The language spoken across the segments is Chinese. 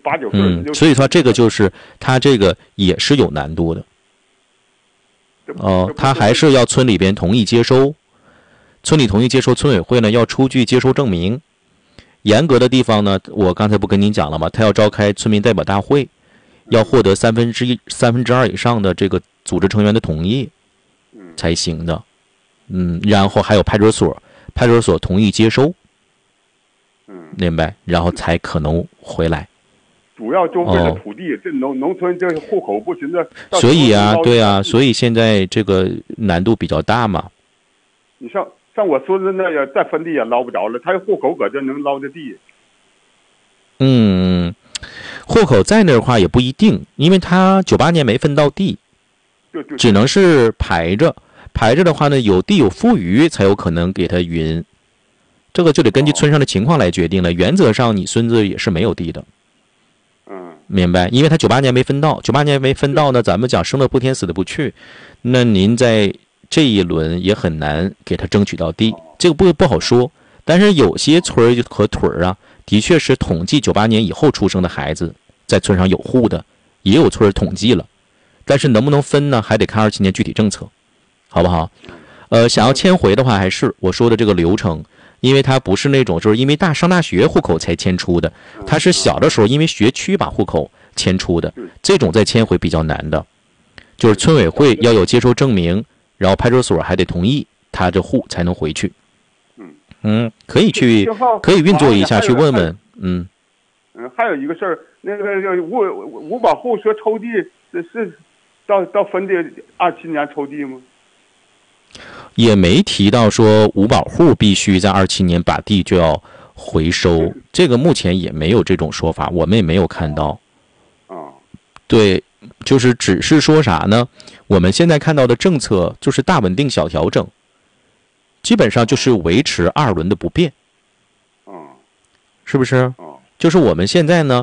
8、9岁。 所以说这个就是他这个也是有难度的。他还是要村里边同意接收，村里同意接收，村委会呢要出具接收证明。严格的地方呢，我刚才不跟您讲了吗？他要召开村民代表大会，要获得2/3以上的这个组织成员的同意才行的。然后还有派出所同意接收，明白？然后才可能回来。 主要就为了土地，这农村这户口不行的。 所以啊，对啊，所以现在这个难度比较大嘛。 你像我孙子那也再分地也捞不着了，他户口搁这能捞着地。 户口在那儿的话也不一定，因为他98年没分到地， 对， 只能是排着的话呢，有地有富余才有可能给他匀。这个就得根据村上的情况来决定了。原则上你孙子也是没有地的。明白，因为他98年没分到呢，咱们讲生的不填死的不去，那您在这一轮也很难给他争取到地，这个不好说。但是有些村和屯啊，的确是统计98年以后出生的孩子在村上有户的，也有村统计了，但是能不能分呢，还得看27年具体政策，好不好？想要迁回的话，还是我说的这个流程。因为他不是那种就是因为上大学户口才迁出的，他是小的时候因为学区把户口迁出的，这种再迁回比较难的，就是村委会要有接收证明，然后派出所还得同意他这户才能回去。可以运作一下去问问。 还有一个事儿，那个五保户说抽地是到分的27年抽地吗？ 也没提到说五保户必须在27年把地就要回收，这个目前也没有这种说法，我们也没有看到。对，就是只是说啥呢？我们现在看到的政策就是大稳定小调整，基本上就是维持2轮的不变。是不是？就是我们现在呢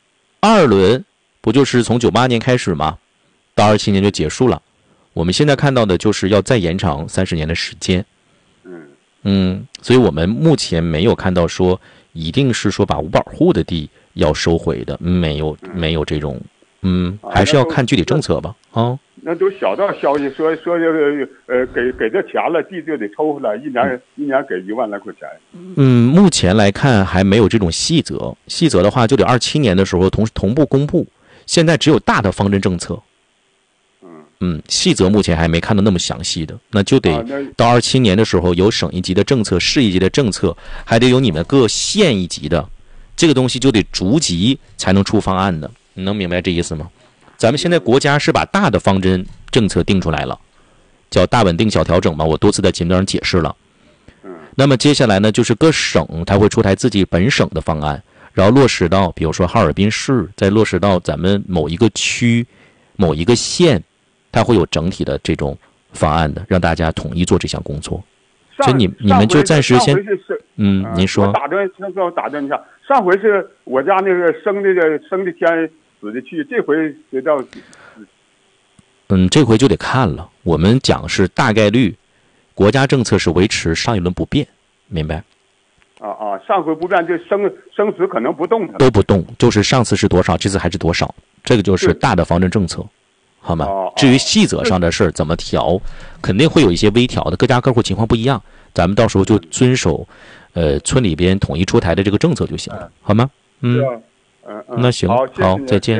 ，2轮不就是从98年开始吗？到27年就结束了。我们现在看到的就是要再延长30年的时间。所以我们目前没有看到说一定是说把五保户的地要收回的，没有这种，还是要看具体政策吧。 那都小道消息说这个给这钱了，地就得抽回来，一年给1万来块钱。 目前来看还没有这种细则的话就得27年的时候同步公布，现在只有大的方针政策。细则目前还没看到那么详细的，那就得到27年的时候有省一级的政策、市一级的政策，还得有你们各县一级的，这个东西就得逐级才能出方案的，你能明白这意思吗？咱们现在国家是把大的方针政策定出来了，叫大稳定小调整嘛，我多次在节目上解释了。那么接下来呢，就是各省它会出台自己本省的方案，然后落实到比如说哈尔滨市，再落实到咱们某一个区、某一个县。它会有整体的这种方案的，让大家统一做这项工作。所以你们就暂时先，您说。 打断一下，上回是我家那个生的天死的去，这回得到。 这回就得看了。我们讲是大概率，国家政策是维持上一轮不变，明白？ 上回不变，就生死可能不动都不动，就是上次是多少，这次还是多少，这个就是大的方针政策。好吗？至于细则上的事儿怎么调，肯定会有一些微调的，各家各户情况不一样，咱们到时候就遵守，村里边统一出台的这个政策就行了，好吗？那行，好，再见。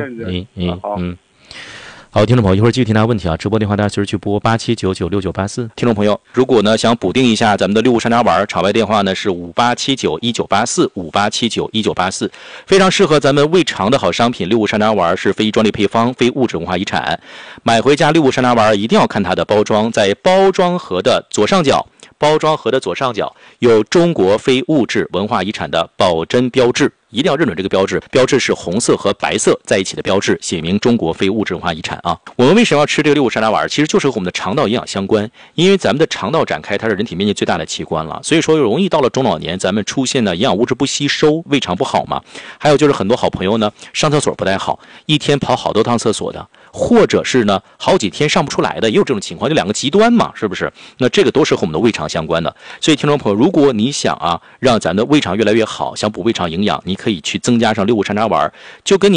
好，听众朋友，一会儿继续听大家问题啊！直播电话大家随时去拨87996984。听众朋友，如果呢想补丁一下咱们的六物山楂丸，场外电话呢是58791984，58791984，非常适合咱们胃肠的好商品。六物山楂丸是非专利配方，非物质文化遗产。买回家六物山楂丸一定要看它的包装，在包装盒的左上角有中国非物质文化遗产的保真标志。一定要认准这个标志，标志是红色和白色在一起的标志，写明中国非物质文化遗产啊。我们为什么要吃这个六物山楂丸？其实就是和我们的肠道营养相关，因为咱们的肠道展开，它是人体面积最大的器官了，所以说容易到了中老年，咱们出现的营养物质不吸收，胃肠不好嘛。还有就是很多好朋友呢，上厕所不太好，一天跑好多趟厕所的，或者是呢好几天上不出来的，也有这种情况，就两个极端嘛，是不是？那这个都是和我们的胃肠相关的。所以听众朋友，如果你想让咱的胃肠越来越好，想补胃肠营养，你可以去增加上六物山楂丸，就跟你